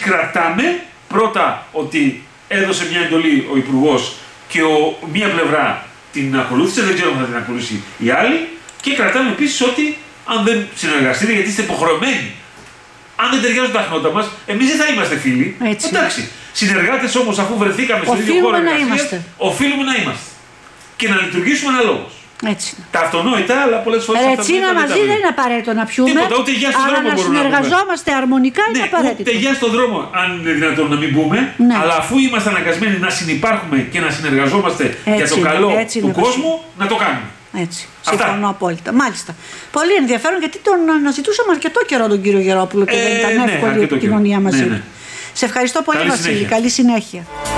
κρατάμε πρώτα ότι έδωσε μια εντολή ο Υπουργός και μία πλευρά την ακολούθησε, δεν ξέρω αν θα την ακολουθήσει η άλλη, και κρατάμε επίσης ότι αν δεν συνεργαστείτε, γιατί είστε υποχρεωμένοι. Αν δεν ταιριάζουν τα χνότα μας, εμείς δεν θα είμαστε φίλοι. Εντάξει. Συνεργάτες όμως, αφού βρεθήκαμε στο ίδιο χώρο εργασίας, οφείλουμε να είμαστε. Και να λειτουργήσουμε αναλόγως. Έτσι. Τα αυτονόητα, αλλά πολλές φορές αυτά ρετσίνα μαζί δεν είναι απαραίτητο να πιούμε. Τίποτα, ούτε γεια στον δρόμο να συνεργαζόμαστε αρμονικά είναι απαραίτητο. Ούτε γεια στον δρόμο, αν είναι δυνατόν να μην πούμε. Ναι. Αλλά αφού είμαστε αναγκασμένοι να συνυπάρχουμε και να συνεργαζόμαστε για το καλό του κόσμου, να το κάνουμε. Έτσι. Συμφωνώ απόλυτα. Μάλιστα. Πολύ ενδιαφέρον, γιατί τον αναζητούσαμε αρκετό καιρό τον κύριο Γερόπουλο και δεν ήταν εύκολη η επικοινωνία μαζί. Σε ευχαριστώ πολύ, Βασίλη. Καλή συνέχεια.